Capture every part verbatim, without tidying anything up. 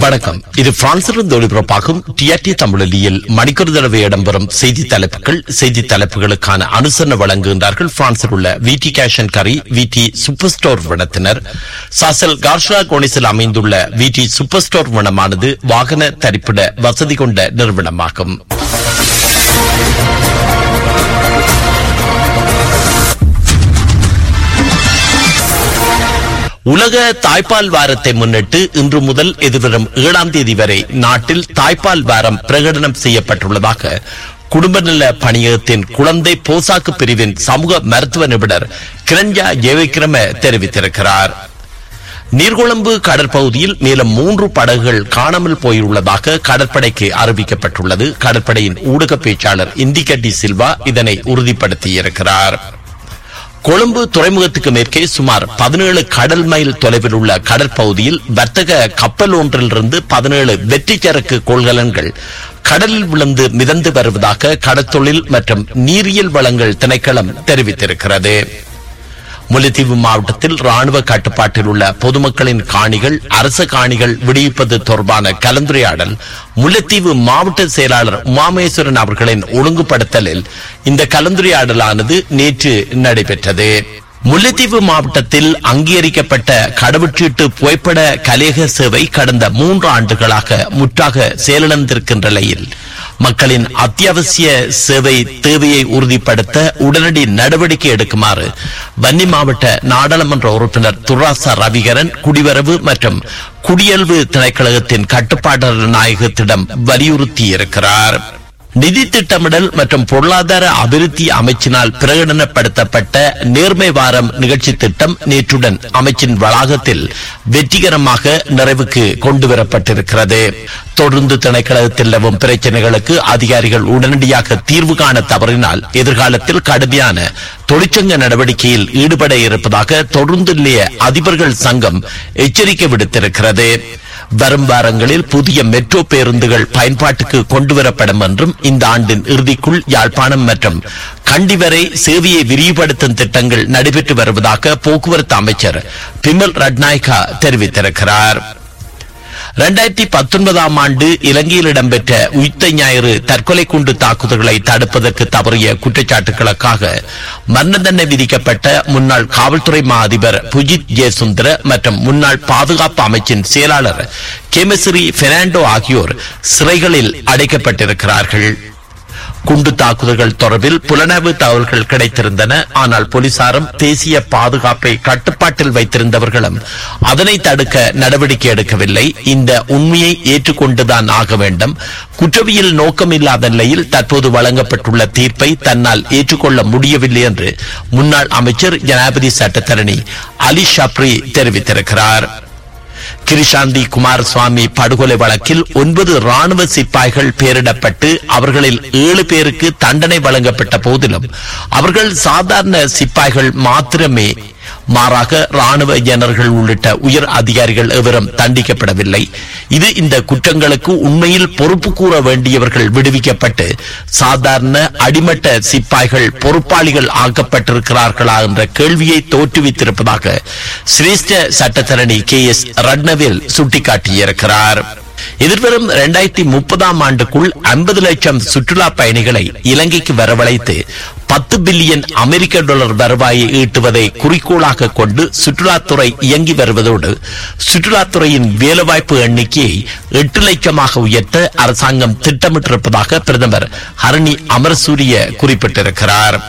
வணக்கம். இது பிரான்சிலிருந்து ஒளிபரப்பாகும் டிஆர்டி தமிழில் மணிக்கொரு தடவை இடம்பெறும் செய்தி தலைப்புகள். செய்தி தலைப்புகளுக்கான அனுசரணை வழங்குகின்றார்கள் பிரான்சில் உள்ள விடி கேஷ் அண்ட் கரி விடி சூப்பர் ஸ்டோர் விடத்தினர். சாசல் கார்ஷா கோனிஸில் அமைந்துள்ள விடி சூப்பர் ஸ்டோர் விடமானது வாகன தரிப்பிட வசதி கொண்ட நிறுவனமாகும். உலக தாய்ப்பால் வாரத்தை முன்னிட்டு இன்று முதல் எதிர்வரும் ஏழாம் தேதி வரை நாட்டில் தாய்ப்பால் வாரம் பிரகடனம் செய்யப்பட்டுள்ளதாக குடும்ப நல பணியகத்தின் குழந்தை போசாக்கு பிரிவின் சமூக மருத்துவ நிபுணர் கிரண்யா ஜெயவிக்ரம தெரிவித்திருக்கிறார். நீர்கொழும்பு கடற்பகுதியில் மேலும் மூன்று படகுகள் காணாமல் போயுள்ளதாக கடற்படைக்கு அறிவிக்கப்பட்டுள்ளது. கடற்படையின் ஊடக பேச்சாளர் இந்திகட்டி சில்வா இதனை உறுதிப்படுத்தியிருக்கிறார். கொழும்பு துறைமுகத்துக்கு மேற்கே சுமார் பதினேழு கடல் மைல் தொலைவில் உள்ள கடற்பகுதியில் வர்த்தக கப்பல் ஒன்றிலிருந்து பதினேழு வெற்றி சரக்கு கொள்கலன்கள் கடலில் விழுந்து மிதந்து வருவதாக கடற்தொழில் மற்றும் நீரியல் வளங்கள் திணைக்களம் தெரிவித்திருக்கிறது. முல்லைத்தீவு மாவட்டத்தில் ராணுவ கட்டுப்பாட்டில் உள்ள பொதுமக்களின் காணிகள் அரச காணிகள் விடுவிப்பது தொடர்பான கலந்துரையாடல் முல்லைத்தீவு மாவட்ட செயலாளர் உமாமேஸ்வரன் அவர்களின் ஒழுங்குபடுத்தலில் இந்த கலந்துரையாடலானது நேற்று நடைபெற்றது. முல்லைத்தீவு மாவட்டத்தில் அங்கீகரிக்கப்பட்ட கடவுச்சீட்டு புகைப்பட கலையக சேவை கடந்த மூன்று ஆண்டுகளாக முற்றாக செயலிழந்திருக்கின்ற நிலையில் மக்களின் அத்தியாவசிய சேவை தேவையை உறுதிப்படுத்த உடனடி நடவடிக்கை எடுக்குமாறு வன்னி மாவட்ட நாடாளுமன்ற உறுப்பினர் துராசா ரவிகரன் குடிவரவு மற்றும் குடியல்வு திணைக்களகத்தின் கட்டுப்பாட்டாளர் நாயகத்திடம் வலியுறுத்தியிருக்கிறார். நிதி திட்டமிடல் மற்றும் பொருளாதார அபிவிருத்தி அமைச்சினால் பிரகடனப்படுத்தப்பட்ட நேர்மை வாரம் நிகழ்ச்சி திட்டம் நேற்றுடன் அமைச்சின் வளாகத்தில் வெற்றிகரமாக நிறைவுக்கு கொண்டுவரப்பட்டிருக்கிறது. தொடர்ந்து திணைக்களத்தில் நிலவும் பிரச்சனைகளுக்கு அதிகாரிகள் உடனடியாக தீர்வு காண தவறினால் எதிர்காலத்தில் கடுமையான தொழிற்சங்க நடவடிக்கையில் ஈடுபட இருப்பதாக தொடர்ந்து நிலைய அதிபர்கள் சங்கம் எச்சரிக்கை விடுத்திருக்கிறது. வரும் வாரங்களில் புதிய மெட்ரோ பேருந்துகள் பயன்பாட்டுக்கு கொண்டுவரப்படும் என்றும் இந்த ஆண்டின் இறுதிக்குள் யாழ்ப்பாணம் மற்றும் கண்டி வரை சேவையை விரிவுபடுத்தும் திட்டங்கள் நடைபெற்று வருவதாக போக்குவரத்து அமைச்சர் பிமல் ரட்நாயக்கா தெரிவித்திருக்கிறார். இரண்டாயிரத்தி பத்தொன்பதாம் ஆண்டு இலங்கையில் இடம்பெற்ற உயிர்த்த ஞாயிறு தற்கொலை குண்டு தாக்குதல்களை தடுப்பதற்கு தவறிய குற்றச்சாட்டுகளுக்காக மரண தண்டனை விதிக்கப்பட்ட முன்னாள் காவல்துறை மா அதிபர் புஜித் ஜெயசுந்தர மற்றும் முன்னாள் பாதுகாப்பு அமைச்சின் செயலாளர் கேமஸ்ரீ பெர்னாண்டோ ஆகியோர் சிறைகளில் அடைக்கப்பட்டிருக்கிறார்கள். குண்டு தாக்குதல்கள் தொடர்பில் புலனாய்வு தகவல்கள் கிடைத்திருந்தன. ஆனால் போலீசாரும் தேசிய பாதுகாப்பை கட்டுப்பாட்டில் வைத்திருந்தவர்களும் அதனை தடுக்க நடவடிக்கை எடுக்கவில்லை. இந்த உண்மையை ஏற்றுக்கொண்டுதான் ஆக வேண்டும். குற்றவியல் நோக்கமில்லாத நிலையில் தற்போது வழங்கப்பட்டுள்ள தீர்ப்பை தன்னால் ஏற்றுக்கொள்ள முடியவில்லை என்று முன்னாள் அமைச்சர் ஜனாதிபதி சட்டத்தரணி அலி ஷப்ரி தெரிவித்திருக்கிறார். கிருஷாந்தி குமாரசுவாமி படுகொலை வழக்கில் ஒன்பது ராணுவ சிப்பாய்கள் பெயரிடப்பட்டு அவர்களில் ஏழு பேருக்கு தண்டனை வழங்கப்பட்ட போதிலும் அவர்கள் சாதாரண சிப்பாய்கள் மாத்திரமே, மாறாக ராணுவ ஜெனரல்கள் உள்ளிட்ட உயர் அதிகாரிகள் எவரும் தண்டிக்கப்படவில்லை. இது இந்த குற்றங்களுக்கு உண்மையில் பொறுப்பு கூற வேண்டியவர்கள் விடுவிக்கப்பட்டு சாதாரண அடிமட்ட சிப்பாய்கள் பொறுப்பாளிகள் ஆக்கப்பட்டிருக்கிறார்களா என்ற கேள்வியை தோற்றுவித்திருப்பதாக சிரேஷ்ட சட்டத்தரணி கே எஸ் ரட்னவேல் சுட்டிக்காட்டியிருக்கிறார். எதிர்வரும் இரண்டாயிரத்தி முப்பதாம் ஆண்டுக்குள் ஐம்பது லட்சம் சுற்றுலா பயணிகளை இலங்கைக்கு வரவழைத்து பத்து பில்லியன் அமெரிக்க டாலர் வருவாயை ஈட்டுவதை குறிக்கோளாக கொண்டு சுற்றுலாத்துறை இயங்கி வருவதோடு சுற்றுலாத்துறையின் வேலைவாய்ப்பு எண்ணிக்கையை எட்டு லட்சமாக உயர்த்த அரசாங்கம் திட்டமிட்டிருப்பதாக பிரதமர் ஹரணி அமரசூரிய குறிப்பிட்டிருக்கிறார்.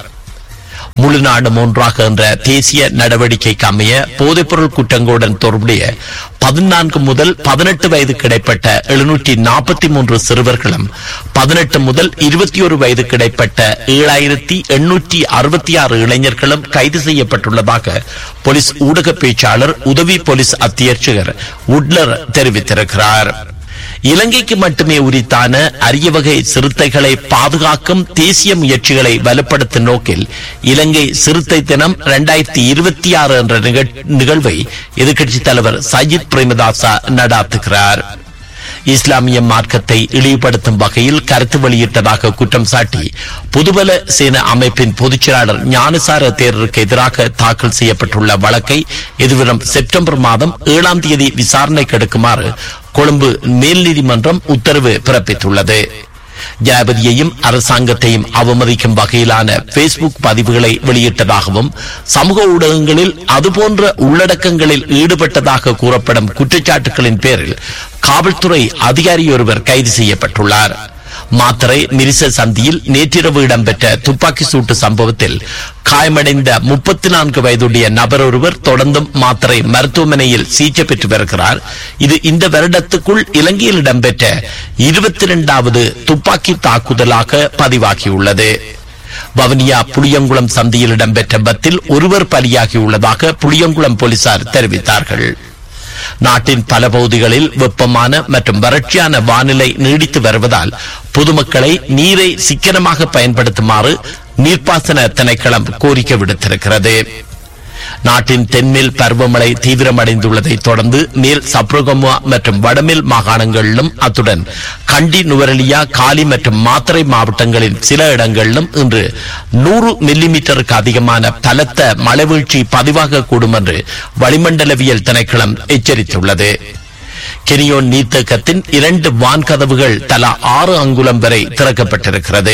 முழு நாடு ஒன்றாக என்ற தேசிய நடவடிக்கைக்கு அமைய போதைப்பொருள் குற்றங்களுடன் தொடர்புடைய பதினான்கு முதல் பதினெட்டு வயது கிடைப்பட்ட எழுநூற்றி நாற்பத்தி மூன்று சிறுவர்களும் பதினெட்டு முதல் இருபத்தி ஒரு வயது கிடைப்பட்ட ஏழாயிரத்தி எண்ணூற்றி அறுபத்தி ஆறு இளைஞர்களும் கைது செய்யப்பட்டுள்ளதாக போலீஸ் ஊடக பேச்சாளர் உதவி போலீஸ் அத்தியட்சகர் உட்லர் தெரிவித்திருக்கிறார். இலங்கைக்கு மட்டுமே உரித்தான அரிய வகை சிறுத்தைகளை பாதுகாக்கும் தேசிய முயற்சிகளை வலுப்படுத்தும் நோக்கில் இலங்கை சிறுத்தை தினம் இரண்டாயிரத்தி இருபத்தி ஆறு என்ற நிகழ்வை எதிர்க்கட்சித் தலைவர் சஜித் பிரேமதாசா நடாத்துகிறார். இஸ்லாமிய மார்க்கத்தை இழிவுபடுத்தும் வகையில் கருத்து வெளியிட்டதாக குற்றம் சாட்டி புதுபல சேன அமைப்பின் பொதுச்செயலாளர் ஞானசார தேரருக்கு எதிராக தாக்கல் செய்யப்பட்டுள்ள வழக்கை எதிர்வரும் செப்டம்பர் மாதம் ஏழாம் தேதி விசாரணைக்கு எடுக்குமாறு கொழும்பு மேல் நீதிமன்றம் உத்தரவு பிறப்பித்துள்ளது. ஜனாதிபதியையும் அரசாங்கத்தையும் அவமதிக்கும் வகையிலான பேஸ்புக் பதிவுகளை வெளியிட்டதாகவும் சமூக ஊடகங்களில் அதுபோன்ற உள்ளடக்கங்களில் ஈடுபட்டதாக கூறப்படும் குற்றச்சாட்டுகளின் பேரில் காவல்துறை அதிகாரியொருவர் கைது செய்யப்பட்டுள்ளார். மாத்தறை மிரிச சந்தியில் நேற்றிரவு இடம்பெற்ற துப்பாக்கி சூட்டு சம்பவத்தில் காயமடைந்த முப்பத்தி நான்கு வயதுடைய நபர் ஒருவர் தொடர்ந்தும் மாத்தறை மருத்துவமனையில் சிகிச்சை பெற்று வருகிறார். இது இந்த வருடத்துக்குள் இலங்கையில் இடம்பெற்ற இருபத்தி இரண்டாவது துப்பாக்கி தாக்குதலாக பதிவாகியுள்ளது. வவுனியா புளியங்குளம் சந்தியில் இடம்பெற்ற விபத்தில் ஒருவர் பலியாகியுள்ளதாக புளியங்குளம் போலீசார் தெரிவித்தார்கள். நாட்டின் பல பகுதிகளில் வெப்பமான மற்றும் வறட்சியான வானிலை நீடித்து வருவதால் பொதுமக்களை நீரை சிக்கனமாக பயன்படுத்துமாறு நீர்ப்பாசன திணைக்களம் கோரிக்கை விடுத்திருக்கிறது. நாட்டின் தென்மேல் பருவமழை தீவிரமடைந்துள்ளதை தொடர்ந்து மேல் சப்ரகமுவா மற்றும் வடமேல் மாகாணங்களிலும் அத்துடன் கண்டி, நுவரெலியா, காலி மற்றும் மாத்தறை மாவட்டங்களின் சில இடங்களிலும் இன்று நூறு மில்லிமீட்டருக்கு அதிகமான பலத்த மழைவீழ்ச்சி பதிவாகக்கூடும் என்று வளிமண்டலவியல் திணைக்களம் எச்சரித்துள்ளது. கெனியோன் நீர்த்தேக்கத்தின் இரண்டு வான்கதவுகள் தலா ஆறு அங்குலம் வரை திறக்கப்பட்டிருக்கிறது.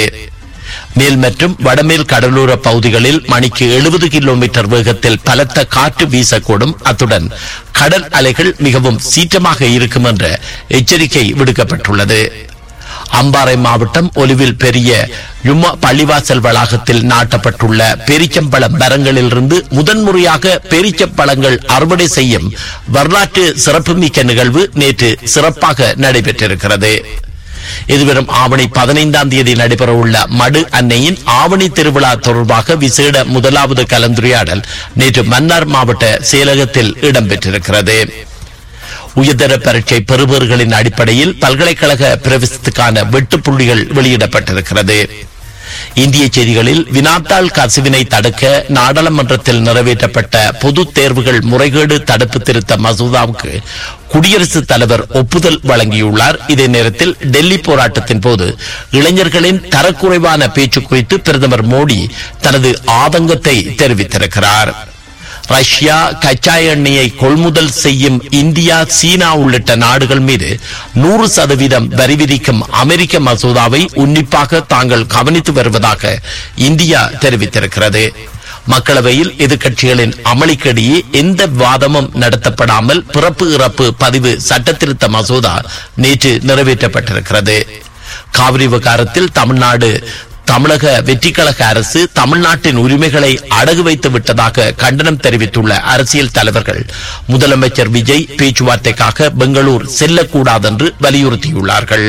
மேல் மற்றும் வடமேல் கடலோர பகுதிகளில் மணிக்கு எழுபது கிலோமீட்டர் வேகத்தில் பலத்த காற்று வீசக்கூடும். அத்துடன் கடல் அலைகள் மிகவும் சீற்றமாக இருக்கும் என்ற எச்சரிக்கை விடுக்கப்பட்டுள்ளது. அம்பாறை மாவட்டம் ஒலிவில் பெரிய யும்மா பள்ளிவாசல் வளாகத்தில் நாட்டப்பட்டுள்ள பேரிச்சம்பழ மரங்களிலிருந்து முதன்முறையாக பேரிச்சம்பழங்கள் அறுவடை செய்யும் வரலாற்று சிறப்புமிக்க நிகழ்வு நேற்று சிறப்பாக நடைபெற்றிருக்கிறது. எதிர்வரும் ஆவணி பதினைந்தாம் தேதி நடைபெறவுள்ள மடு அன்னையின் ஆவணி திருவிழா தொடர்பாக விசேட முதலாவது கலந்துரையாடல் நேற்று மன்னார் மாவட்ட செயலகத்தில் இடம்பெற்றிருக்கிறது. உயர்தர பரீட்சை பெறுபவர்களின் அடிப்படையில் பல்கலைக்கழக பிரவேசத்துக்கான வெட்டுப்புள்ளிகள் வெளியிடப்பட்டிருக்கிறது. இந்திய செய்திகளில் வினாத்தாள் கசிவினை தடுக்க நாடாளுமன்றத்தில் நிறைவேற்றப்பட்ட பொது தேர்வுகள் முறைகேடு தடுப்பு திருத்த மசோதாவுக்கு குடியரசுத் தலைவர் ஒப்புதல் வழங்கியுள்ளார். இதே நேரத்தில் டெல்லி போராட்டத்தின் போது இளைஞர்களின் தரக்குறைவான பேச்சு குறித்து பிரதமர் மோடி தனது ஆதங்கத்தை தெரிவித்திருக்கிறார். ரஷ்யா கச்சா எண்ணெயை கொள்முதல் செய்யும் இந்தியா, சீனா உள்ளிட்ட நாடுகள் மீது நூறு சதவீதம் வரி விதிக்கும் அமெரிக்க மசோதாவை உன்னிப்பாக தாங்கள் கவனித்து வருவதாக இந்தியா தெரிவித்திருக்கிறது. மக்களவையில் எதிர்க்கட்சிகளின் அமளிக்கிடையே எந்த வாதமும் நடத்தப்படாமல் பிறப்பு இறப்பு பதிவு சட்டத்திருத்த மசோதா நேற்று நிறைவேற்றப்பட்டிருக்கிறது. காவிரி விவகாரத்தில் தமிழ்நாடு தமிழக வெற்றிக்கழக அரசு தமிழ்நாட்டின் உரிமைகளை அடகு வைத்து விட்டதாக கண்டனம் தெரிவித்துள்ள அரசியல் தலைவர்கள் முதலமைச்சர் விஜய் பேச்சுவார்த்தைக்காக பெங்களூர் செல்லக்கூடாதென்று வலியுறுத்தியுள்ளார்கள்.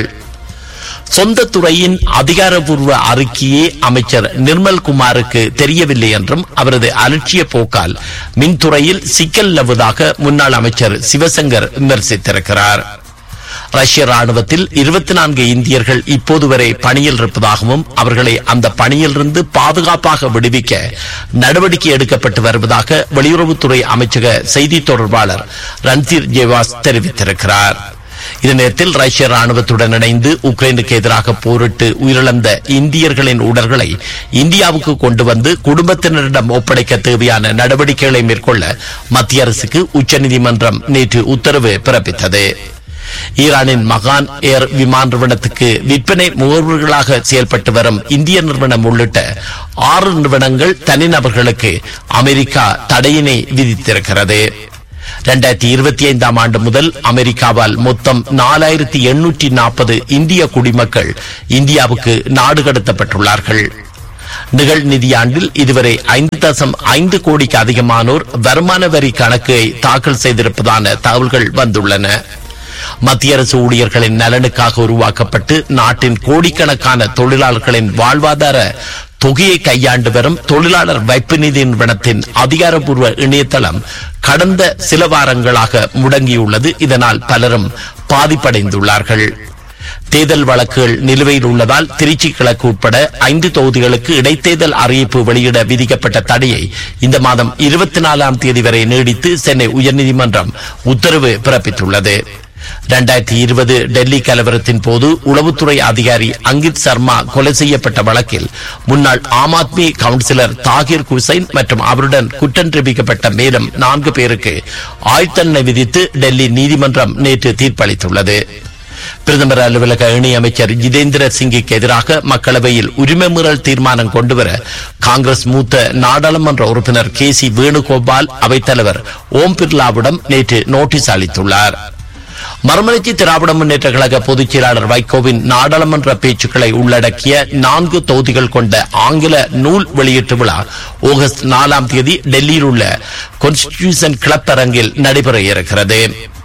சொந்த துறையின் அதிகாரப்பூர்வ அறிக்கையே அமைச்சர் நிர்மல் குமாருக்கு தெரியவில்லை என்றும் அவரது அலட்சிய போக்கால் மின்துறையில் சிக்கல் நிலவுவதாக முன்னாள் அமைச்சர் சிவசங்கர் விமர்சித்திருக்கிறார். ரஷ்ய ராணுவத்தில் இருபத்தி நான்கு இந்தியர்கள் இப்போது வரை பணியில் இருப்பதாகவும் அவர்களை அந்த பணியிலிருந்து பாதுகாப்பாக விடுவிக்க நடவடிக்கை எடுக்கப்பட்டு வருவதாக வெளியுறவுத்துறை அமைச்சக செய்தி தொடர்பாளர் ரன்தீர் ஜேவாஸ் தெரிவித்திருக்கிறார். இதே நேரத்தில் ரஷ்ய ராணுவத்துடன் இணைந்து உக்ரைனுக்கு எதிராக போரிட்டு உயிரிழந்த இந்தியர்களின் உடல்களை இந்தியாவுக்கு கொண்டு வந்து குடும்பத்தினரிடம் ஒப்படைக்க தேவையான நடவடிக்கைகளை மேற்கொள்ள மத்திய அரசுக்கு உச்சநீதிமன்றம் நேற்று உத்தரவு பிறப்பித்தது. ஈரானின் மகான் ஏர் விமான நிறுவனத்துக்கு விற்பனை முகவர்களாக செயல்பட்டு வரும் இந்திய நிறுவனம் உள்ளிட்ட ஆறு நிறுவனங்கள் தனிநபர்களுக்கு அமெரிக்கா தடையினை விதித்திருக்கிறது. இரண்டாயிரத்தி இருபத்தி ஐந்தாம் ஆண்டு முதல் அமெரிக்காவால் மொத்தம் நாலாயிரத்தி எண்ணூற்றி நாற்பது இந்திய குடிமக்கள் இந்தியாவுக்கு நாடு கடத்தப்பட்டுள்ளார்கள். நிகழ் நிதியாண்டில் இதுவரை ஐந்து தசம் ஐந்து கோடிக்கு அதிகமானோர் வருமான வரி கணக்கை தாக்கல் செய்திருப்பதான தகவல்கள் வந்துள்ளன. மத்திய அரசு ஊழியர்களின் நலனுக்காக உருவாக்கப்பட்டு நாட்டின் கோடிக்கணக்கான தொழிலாளர்களின் வாழ்வாதார தொகையை கையாண்டு வரும் தொழிலாளர் வைப்பு நிதி நிறுவனத்தின் அதிகாரப்பூர்வ இணையதளம் கடந்த சில வாரங்களாக முடங்கியுள்ளது. இதனால் பலரும் பாதிப்படைந்துள்ளார்கள். தேர்தல் வழக்குகள் நிலுவையில் உள்ளதால் திருச்சி கிழக்கு உட்பட ஐந்து தொகுதிகளுக்கு இடைத்தேர்தல் அறிவிப்பு வெளியிட விதிக்கப்பட்ட தடையை இந்த மாதம் இருபத்தி நாலாம் தேதி வரை நீடித்து சென்னை உயர்நீதிமன்றம் உத்தரவு பிறப்பித்துள்ளது. இரண்டாயிரத்தி இருபது டெல்லி கலவரத்தின் போது உளவுத்துறை அதிகாரி அங்கித் சர்மா கொலை செய்யப்பட்ட வழக்கில் முன்னாள் ஆம் ஆத்மி கவுன்சிலர் தாகிர் ஹுசைன் மற்றும் அவருடன் குற்றம் தெரிவிக்கப்பட்ட மேலும் நான்கு பேருக்கு ஆயுள் தண்டனை விதித்து டெல்லி நீதிமன்றம் நேற்று தீர்ப்பளித்துள்ளது. பிரதமர் அலுவலக இணையமைச்சர் ஜிதேந்திர சிங்கிற்கு எதிராக மக்களவையில் உரிமை மீறல் தீர்மானம் கொண்டுவர காங்கிரஸ் மூத்த நாடாளுமன்ற உறுப்பினர் கே சி வேணுகோபால் அவைத்தலைவர் ஓம் பிர்லாவிடம் நேற்று நோட்டீஸ் அளித்துள்ளார். மறுமலர்ச்சி திராவிட முன்னேற்ற கழக பொதுச் செயலாளர் வைகோவின் நாடாளுமன்ற பேச்சுக்களை உள்ளடக்கிய நான்கு தொகுதிகள் கொண்ட ஆங்கில நூல் வெளியீட்டு விழா ஆகஸ்ட் நாலாம் தேதி டெல்லியில் உள்ள கான்ஸ்டிடியூஷன் கிளப் அரங்கில் நடைபெற இருக்கிறது.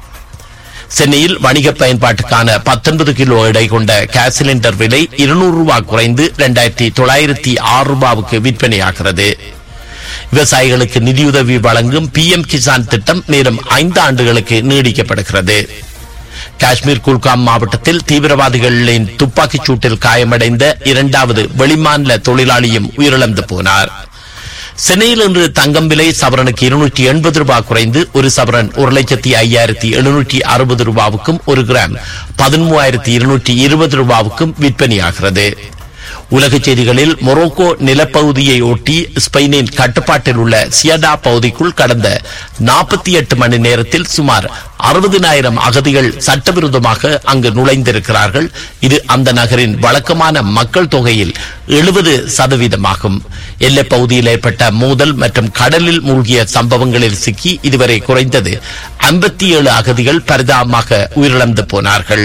சென்னையில் வணிக பயன்பாட்டுக்கான பத்தொன்பது கிலோ எடை கொண்ட கேஸ் சிலிண்டர் விலை இருநூறு ரூபாய் குறைந்து இரண்டாயிரத்தி தொள்ளாயிரத்தி ஆறு ரூபாவுக்கு விற்பனையாகிறது. விவசாயிகளுக்கு நிதியுதவி வழங்கும் பி எம் கிசான் திட்டம் மேலும் ஐந்து ஆண்டுகளுக்கு நீடிக்கப்படுகிறது. காஷ்மீர் குல்காம் மாவட்டத்தில் தீவிரவாதிகளின் துப்பாக்கிச் சூட்டில் காயமடைந்த இரண்டாவது வெளிமாநில தொழிலாளியும் உயிரிழந்து போனார். சென்னையில் இன்று தங்கம் விலை சவரனுக்கு இருநூற்றி எண்பது ரூபாய் குறைந்து ஒரு சவரன் ஒரு லட்சத்தி ஐயாயிரத்தி எழுநூற்றி அறுபது ரூபாவுக்கும் ஒரு கிராம் பதிமூவாயிரத்தி இருநூற்றி இருபது ரூபாவுக்கும் விற்பனையாகிறது. உலக செய்திகளில் மொரோக்கோ நிலப்பகுதியை ஒட்டி ஸ்பெயினின் கட்டுப்பாட்டில் உள்ள சியடா பகுதிக்குள் கடந்த நாற்பத்தி எட்டு மணி நேரத்தில் சுமார் அறுபதினாயிரம் அகதிகள் சட்டவிரோதமாக அங்கு நுழைந்திருக்கிறார்கள். இது அந்த நகரின் வழக்கமான மக்கள் தொகையில் எழுபது சதவீதமாகும். எல்லைப் பகுதியில் ஏற்பட்ட மோதல் மற்றும் கடலில் மூழ்கிய சம்பவங்களில் சிக்கி இதுவரை குறைந்தது ஐம்பத்தி ஏழு அகதிகள் பரிதாபமாக உயிரிழந்து போனார்கள்.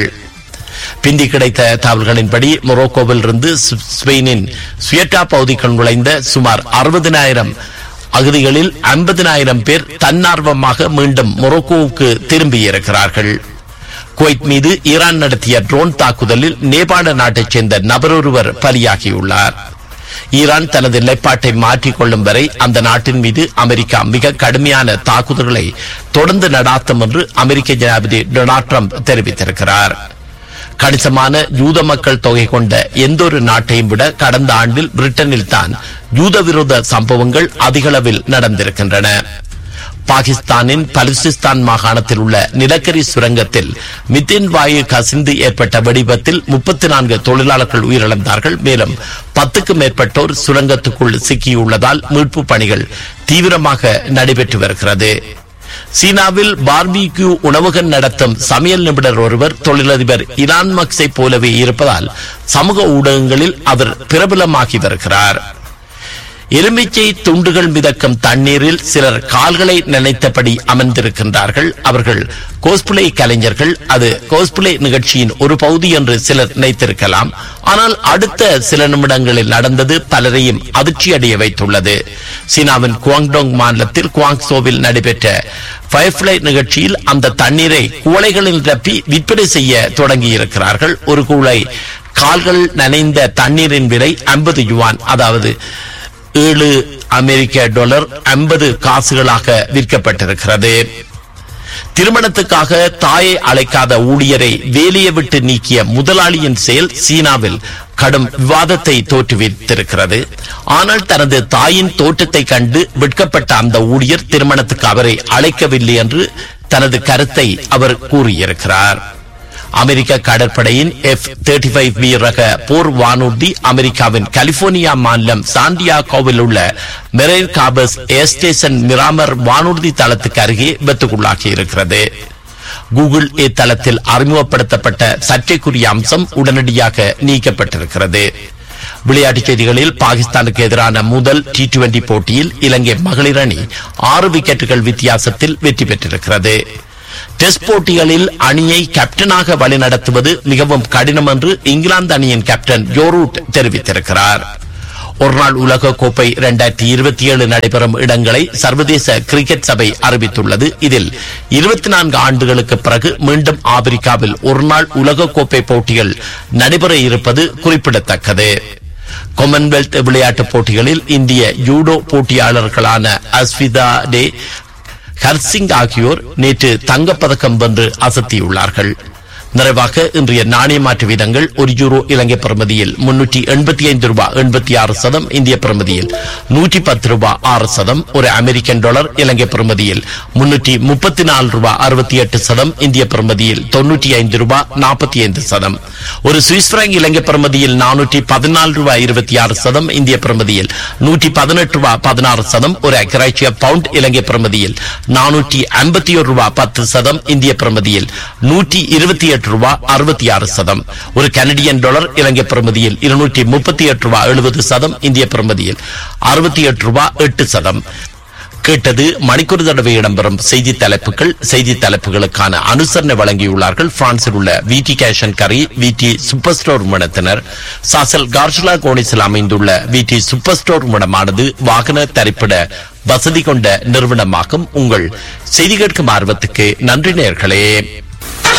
பிந்தி கிடைத்த தகவல்களின்படி மொரோக்கோவில் இருந்து ஸ்பெயினின் சுயட்டா பகுதிக்குள் நுழைந்த சுமார் அறுபதினாயிரம் அகதிகளில் ஐம்பதினாயிரம் பேர் தன்னார்வமாக மீண்டும் மொரோக்கோவுக்கு திரும்பியிருக்கிறார்கள். குவைத் மீது ஈரான் நடத்திய ட்ரோன் தாக்குதலில் நேபாள நாட்டைச் சேர்ந்த நபரொருவர் பலியாகியுள்ளார். ஈரான் தனது நிலைப்பாட்டை மாற்றிக் கொள்ளும் வரை அந்த நாட்டின் மீது அமெரிக்கா மிக கடுமையான தாக்குதல்களை தொடர்ந்து நடாத்தும் என்று அமெரிக்க ஜனாதிபதி டொனால்ட் ட்ரம்ப் தெரிவித்திருக்கிறார். கணிசமான யூத மக்கள் தொகை கொண்ட எந்த ஒரு நாட்டையும் விட கடந்த ஆண்டில் பிரிட்டனில் தான் யூத விரோத சம்பவங்கள் அதிகளவில் நடந்திருக்கின்றன. பாகிஸ்தானின் பலுசிஸ்தான் மாகாணத்தில் உள்ள நிலக்கரி சுரங்கத்தில் மித்தேன் வாயு கசிந்து ஏற்பட்ட வெடிவிபத்தில் முப்பத்தி நான்கு தொழிலாளர்கள் உயிரிழந்தார்கள். மேலும் பத்துக்கும் மேற்பட்டோர் சுரங்கத்துக்குள் சிக்கியுள்ளதால் மீட்பு பணிகள் தீவிரமாக நடைபெற்று வருகிறது. சீனாவில் பார்பிக்யூ உணவகம் நடத்தும் சமையல் நிபுணர் ஒருவர் தொழிலதிபர் இலான் மஸ்கை போலவே இருப்பதால் சமூக ஊடகங்களில் அவர் பிரபலமாகி வருகிறார். எலுமிச்சை துண்டுகள் மிதக்கும் தண்ணீரில் சிலர் கால்களை நினைத்தபடி அமர்ந்திருக்கின்றார்கள். அவர்கள் கோஸ்பிளே கலைஞர்கள். அது கோஸ்பிளே நிகழ்ச்சியின் ஒரு பகுதி என்று சிலர் நினைத்திருக்கலாம். ஆனால் அடுத்த சில நிமிடங்களில் நடந்தது பலரையும் அதிர்ச்சி அடைய வைத்துள்ளது. சீனாவின் குவாங்டோங் மாநிலத்தில் குவாங்சோவில் நடைபெற்ற ஃபயர்ஃபிளை நிகழ்ச்சியில் அந்த தண்ணீரை குவளைகளில் நிரப்பி விற்பனை செய்ய தொடங்கி இருக்கிறார்கள். ஒரு குவளை கால்கள் நனைந்த தண்ணீரின் விலை ஐம்பது யுவான், அதாவது ஏழு அமெரிக்க டாலர் ஐம்பது காசுகளாக விற்கப்பட்டிருக்கிறது. திருமணத்துக்காக தாயை அழைக்காத ஊழியரை வேலையை விட்டு நீக்கிய முதலாளியின் செயல் சீனாவில் கடும் விவாதத்தை தோற்றுவித்திருக்கிறது. ஆனால் தனது தாயின் தோற்றத்தை கண்டு வெட்கப்பட்ட அந்த ஊழியர் திருமணத்துக்கு அவரை அழைக்கவில்லை என்று தனது கருத்தை அவர் கூறியிருக்கிறார். அமெரிக்க கடற்படையின் எஃப் முப்பத்தி ஐந்து வி ரக போர் வானூர்தி அமெரிக்காவின் கலிபோர்னியா மாநிலம் சாண்டியாகோவில் உள்ள மெரைன் காபஸ் ஏர் ஸ்டேஷன் மிராமர் வானூர்தி தளத்துக்கு அருகே விபத்துக்குள்ளாகி இருக்கிறது. கூகுள் ஏ தளத்தில் அறிமுகப்படுத்தப்பட்ட சர்ச்சைக்குரிய அம்சம் உடனடியாக நீக்கப்பட்டிருக்கிறது. விளையாட்டுச் செய்திகளில் பாகிஸ்தானுக்கு எதிரான முதல் டி டுவெண்டி போட்டியில் இலங்கை மகளிர் அணி ஆறு விக்கெட்டுகள் வித்தியாசத்தில் வெற்றி பெற்றிருக்கிறது. டெஸ்ட் போட்டிகளில் அணியை கேப்டனாக வழிநடத்துவது மிகவும் கடினம் என்று இங்கிலாந்து அணியின் கேப்டன் ஜோ ரூட் தெரிவித்திருக்கிறார். ஒருநாள் உலக கோப்பை இரண்டாயிரத்தி இருபத்தி ஏழு நடைபெறும் இடங்களை சர்வதேச கிரிக்கெட் சபை அறிவித்துள்ளது. இதில் இருபத்தி நான்கு ஆண்டுகளுக்கு பிறகு மீண்டும் ஆப்பிரிக்காவில் ஒருநாள் உலக கோப்பை போட்டிகள் நடைபெற இருப்பது குறிப்பிடத்தக்கது. காமன்வெல்த் விளையாட்டுப் போட்டிகளில் இந்திய ஜூடோ போட்டியாளர்களான அஸ்விதா டே ஹர்சிங் ஆகியோர் நேற்று தங்கப்பதக்கம் வென்று அசத்தியுள்ளார்கள். நிறைவாக இன்றைய நாணய மாற்று வீதங்கள் ஒரு யூரோ இலங்கை பெறுமதியில் முன்னூற்றி எண்பத்தி ஐந்து ரூபாய் எண்பத்தி ஆறு சதம், இந்திய பெறுமதியில் நூற்றி பத்து ரூபாய் ஆறு சதம். ஒரு அமெரிக்கன் டாலர் இலங்கை பெறுமதியில் முன்னூற்றி முப்பத்தி நாலு ரூபாய் அறுபத்தி எட்டு சதம், இந்திய பெறுமதியில் தொன்னூற்றி ஐந்து ரூபாய் நாற்பத்தி ஐந்து சதம். ஒரு சுவிஸ் பிராங்க் இலங்கை பெறுமதியில் நானூற்றி பதினாலு ரூபாய் இருபத்தி ஆறு சதம், இந்திய பெறுமதியில் நூற்றி பதினெட்டு ரூபாய் பதினாறு சதம். ஒரு அக்ராட்சிய பவுண்ட் இலங்கை பெறுமதியில் நானூற்றி ஐம்பத்தி ஒரு ரூபாய் பத்து சதம், இந்திய பெறுமதியில் நூற்றி இருபத்தி எட்டு ரூபாய் அறுபத்தி ஆறு சதம். ஒரு கனடியன் டாலர் இலங்கை பெறுமதியில் இருநூற்றி முப்பத்தி எட்டு ரூபாய் எழுபது சதம், இந்திய பெறுமதியில் அறுபத்தி எட்டு ரூபாய் எட்டு சதம். கேட்டது மணிக்கூர் தடவை இடம்பெறும் செய்தி தலைப்புகள். செய்தி தலைப்புகளுக்கான அனுசரணை வழங்கியுள்ளார்கள் பிரான்சில் உள்ள விடி கேஷ் அண்ட் கரி, விடி சூப்பர் ஸ்டோர் நிறுவனத்தினர். சாசல் கார்ஷலா கோனிஸில் அமைந்துள்ள விடி சூப்பர் ஸ்டோர் நிறுவனமானது வாகன தரிப்பிட வசதி கொண்ட நிறுவனமாகும். உங்கள் செய்தி கேட்கும் ஆர்வத்துக்கு நன்றி நேயர்களே.